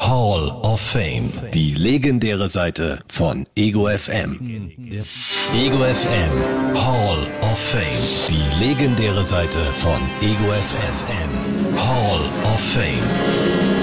Hall of Fame. Die legendäre Seite von Ego FM. Ego FM Hall of Fame. Die legendäre Seite von Ego FM. Hall of Fame.